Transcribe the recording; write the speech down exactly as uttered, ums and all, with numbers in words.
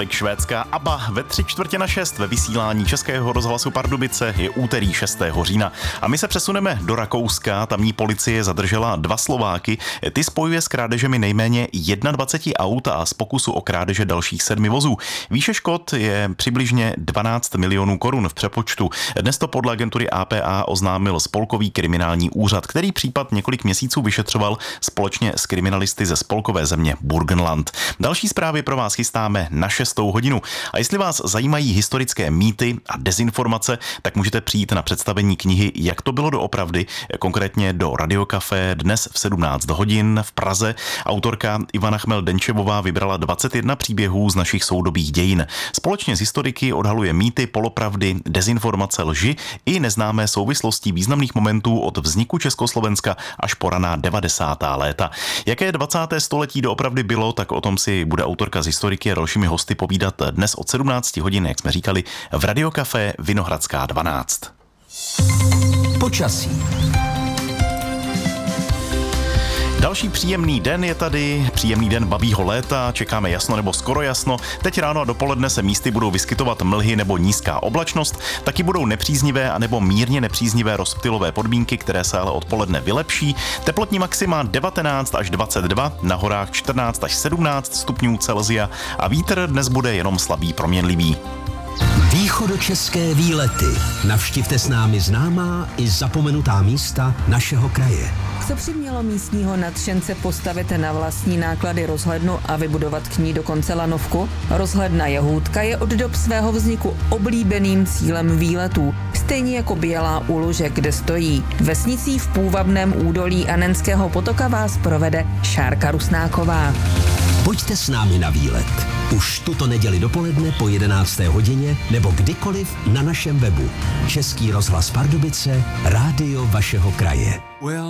tolik švédská ABBA ve tři čtvrtě na šest ve vysílání Českého rozhlasu Pardubice. Je úterý šestého října a my se přesuneme do Rakouska. Tamní policie zadržela dva Slováky. Ty spojuje s krádežemi nejméně dvacet jedna aut a z pokusu o krádeže dalších sedmi vozů. Výše škod je přibližně dvanáct milionů korun v přepočtu. Dnes to podle agentury A P A oznámil Spolkový kriminální úřad, který případ několik měsíců vyšetřoval společně s kriminalisty ze spolkové země Burgenland. Další zprávy pro vás chystáme na šestou hodinu. A jestli vás zajímají historické mýty a dezinformace, tak můžete přijít na představení knihy Jak to bylo doopravdy, konkrétně do Radiokafé dnes v sedmnáct hodin v Praze. Autorka Ivana Chmel-Denčevová vybrala dvacet jedna příběhů z našich soudobých dějin. Společně s historiky odhaluje mýty, polopravdy, dezinformace, lži i neznámé souvislosti významných momentů od vzniku Československa až po raná devadesátá léta. Jaké dvacáté století doopravdy bylo, tak o tom si bude autorka z historiky a dalšími hosty povídat dnes od sedmnáct hodin, jak jsme říkali, v Radiokafé Vinohradská dvanáct. Počasí. Další příjemný den je tady, příjemný den babího léta, čekáme jasno nebo skoro jasno. Teď ráno a dopoledne se místy budou vyskytovat mlhy nebo nízká oblačnost, taky budou nepříznivé a nebo mírně nepříznivé rozptylové podmínky, které se ale odpoledne vylepší. Teplotní maxima devatenáct až dvacet dva, na horách čtrnáct až sedmnáct stupňů Celsia a vítr dnes bude jenom slabý proměnlivý. Východočeské výlety. Navštivte s námi známá i zapomenutá místa našeho kraje. Co přimělo místního nadšence postavit na vlastní náklady rozhlednu a vybudovat k ní dokonce lanovku? Rozhledna Jehůdka je od dob svého vzniku oblíbeným cílem výletů, stejně jako Bělá u Luže, kde stojí. Vesnicí v půvabném údolí Anenského potoka vás provede Šárka Rusnáková. Pojďte s námi na výlet. Už tuto neděli dopoledne po jedenácté hodině nebo kdykoliv na našem webu. Český rozhlas Pardubice, rádio vašeho kraje.